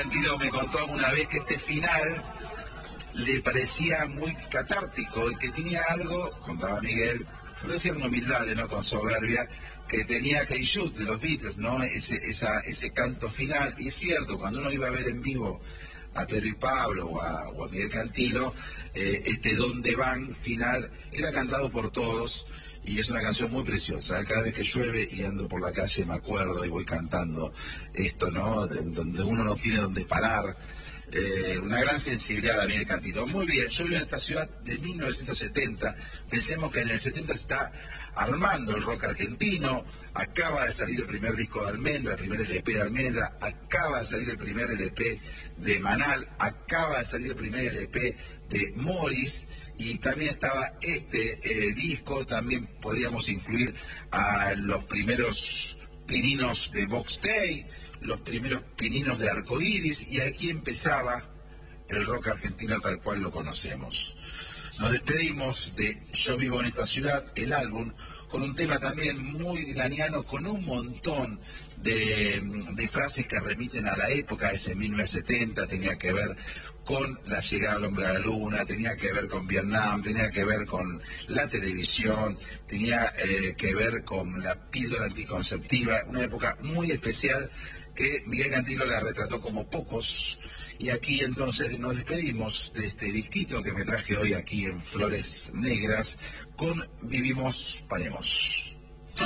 Guido me contó alguna vez que este final le parecía muy catártico y que tenía algo, contaba Miguel, lo decía con humildad, no con soberbia, que tenía Hey Jude de los Beatles, ¿no? Ese canto final. Y es cierto, cuando uno iba a ver en vivo a Pedro y Pablo o a Miguel Cantilo, este Donde Van final era cantado por todos. Y es una canción muy preciosa. Cada vez que llueve y ando por la calle me acuerdo y voy cantando esto, ¿no? Donde uno no tiene donde parar. Una gran sensibilidad a Miguel Cantilo. Muy bien, yo vivo en esta ciudad de 1970. Pensemos que en el 70 se está armando el rock argentino. Acaba de salir el primer disco de Almendra, el primer LP de Almendra. Acaba de salir el primer LP de Manal. Acaba de salir el primer LP de Morris. Y también estaba este disco. También podríamos incluir a los primeros pininos de Box Day, los primeros pininos de Arcoíris, y aquí empezaba el rock argentino tal cual lo conocemos. Nos despedimos de Yo Vivo en Esta Ciudad, el álbum, con un tema también muy dilaniano, con un montón de frases que remiten a la época, ese 1970, tenía que ver con la llegada del hombre a la luna, tenía que ver con Vietnam, tenía que ver con la televisión, tenía que ver con la píldora anticonceptiva, una época muy especial que Miguel Cantilo la retrató como pocos. Y aquí entonces nos despedimos de este disquito que me traje hoy aquí en Flores Negras con Vivimos, Paremos.